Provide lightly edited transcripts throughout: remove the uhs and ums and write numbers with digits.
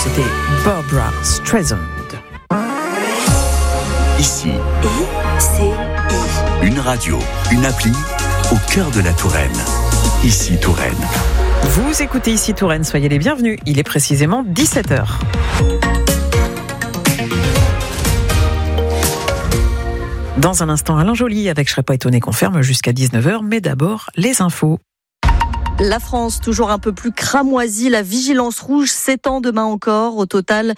c'était Barbra Streisand. Ici, une radio, une appli au cœur de la Touraine. Ici Touraine. Vous écoutez Ici Touraine, soyez les bienvenus. Il est précisément 17h. Dans un instant, Alain Joly avec Je serais pas étonné qu'on ferme jusqu'à 19h, mais d'abord les infos. La France, toujours un peu plus cramoisie, la vigilance rouge s'étend demain encore. Au total,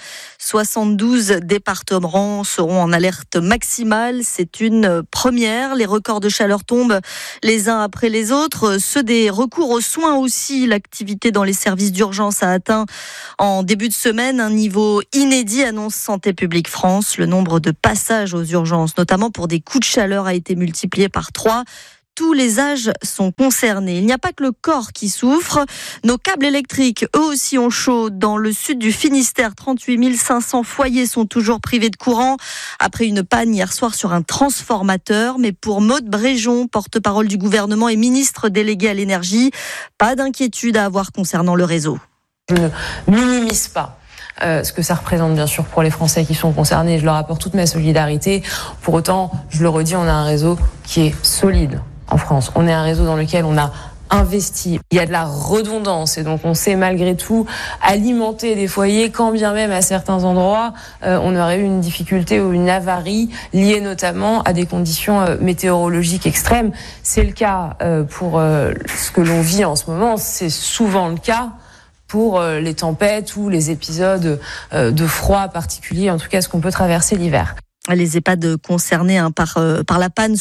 72 départements seront en alerte maximale. C'est une première. Les records de chaleur tombent les uns après les autres. Ceux des recours aux soins aussi. L'activité dans les services d'urgence a atteint en début de semaine un niveau inédit, annonce Santé publique France. Le nombre de passages aux urgences, notamment pour des coups de chaleur, a été multiplié par 3. Tous les âges sont concernés. Il n'y a pas que le corps qui souffre. Nos câbles électriques, eux aussi, ont chaud. Dans le sud du Finistère, 38 500 foyers sont toujours privés de courant après une panne hier soir sur un transformateur. Mais pour Maude Bréjon, porte-parole du gouvernement et ministre délégué à l'énergie, pas d'inquiétude à avoir concernant le réseau. Je ne minimise pas ce que ça représente bien sûr pour les Français qui sont concernés. Je leur apporte toute ma solidarité. Pour autant, je le redis, on a un réseau qui est solide. En France, on est un réseau dans lequel on a investi. Il y a de la redondance et donc on sait malgré tout alimenter des foyers quand bien même à certains endroits on aurait eu une difficulté ou une avarie liée notamment à des conditions météorologiques extrêmes. C'est le cas pour ce que l'on vit en ce moment, c'est souvent le cas pour les tempêtes ou les épisodes de froid particuliers, en tout cas ce qu'on peut traverser l'hiver. Les EHPAD concernés par la panne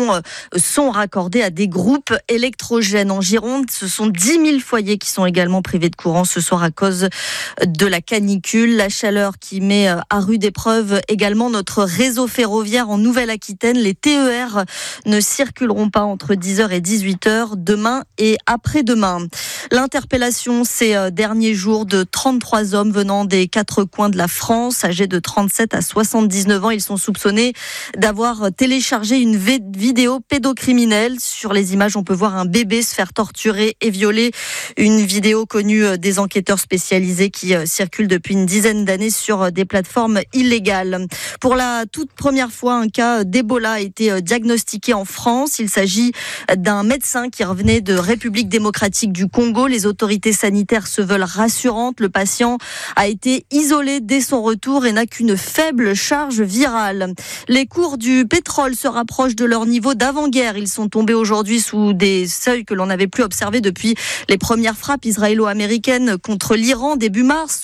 sont raccordés à des groupes électrogènes. En Gironde, ce sont 10 000 foyers qui sont également privés de courant ce soir à cause de la canicule. La chaleur qui met à rude épreuve également notre réseau ferroviaire en Nouvelle-Aquitaine. Les TER ne circuleront pas entre 10h et 18h demain et après-demain. L'interpellation ces derniers jours de 33 hommes venant des 4 coins de la France, âgés de 37 à 79 ans. Ils sont soupçonnés d'avoir téléchargé une vidéo pédocriminelle. Sur les images, on peut voir un bébé se faire torturer et violer. Une vidéo connue des enquêteurs spécialisés qui circule depuis une dizaine d'années sur des plateformes illégales. Pour la toute première fois, un cas d'Ebola a été diagnostiqué en France. Il s'agit d'un médecin qui revenait de République démocratique du Congo. Les autorités sanitaires se veulent rassurantes. Le patient a été isolé dès son retour et n'a qu'une faible charge virale. Les cours du pétrole se rapprochent de leur niveau d'avant-guerre. Ils sont tombés aujourd'hui sous des seuils que l'on n'avait plus observés depuis les premières frappes israélo-américaines contre l'Iran début mars.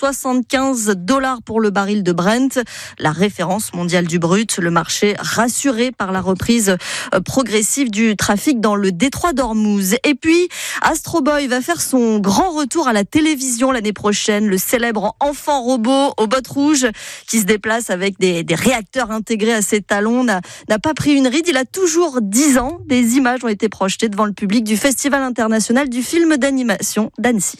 $75 pour le baril de Brent, la référence mondiale du brut. Le marché rassuré par la reprise progressive du trafic dans le détroit d'Ormuz. Et puis, Astro Boy va faire son grand retour à la télévision l'année prochaine. Le célèbre enfant robot aux bottes rouges qui se déplace avec des réacteurs intégré à ses talons n'a pas pris une ride. Il a toujours 10 ans. Des images ont été projetées devant le public du Festival international du film d'animation d'Annecy.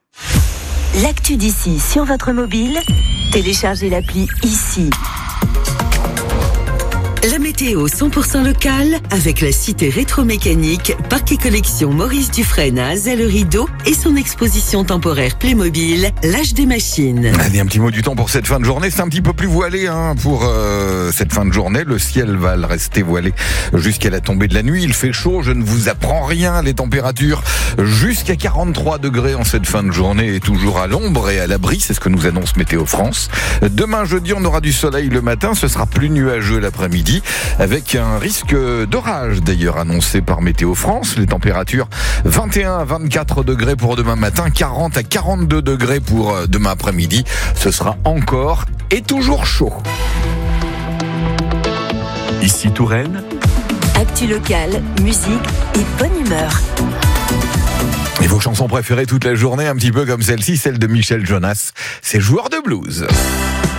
L'actu d'ici sur votre mobile, téléchargez l'appli Ici. La météo 100% locale avec la cité rétro-mécanique, parc et collection Maurice Dufresne à Azay-le-Rideau et son exposition temporaire Playmobil, l'âge des machines. Allez, un petit mot du temps pour cette fin de journée. C'est un petit peu plus voilé pour cette fin de journée. Le ciel va rester voilé jusqu'à la tombée de la nuit. Il fait chaud, je ne vous apprends rien. Les températures jusqu'à 43 degrés en cette fin de journée et toujours à l'ombre et à l'abri. C'est ce que nous annonce Météo France. Demain jeudi, on aura du soleil le matin. Ce sera plus nuageux l'après-midi, avec un risque d'orage d'ailleurs annoncé par Météo France. Les températures 21 à 24 degrés pour demain matin, 40 à 42 degrés pour demain après-midi. Ce sera encore et toujours chaud. Ici Touraine. Actu locale, musique et bonne humeur. Et vos chansons préférées toute la journée, un petit peu comme celle-ci, celle de Michel Jonas. C'est joueur de blues.